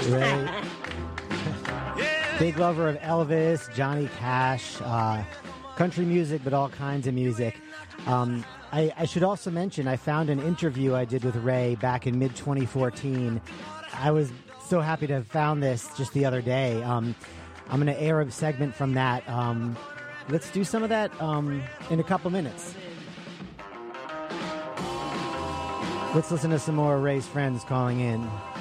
Ray, big lover of Elvis, Johnny Cash, country music, but all kinds of music. I should also mention I found an interview I did with Ray back in mid-2014. I was so happy to have found this just the other day. I'm going to air a segment from that. Let's do some of that in a couple minutes. Let's listen to some more Ray's friends calling in.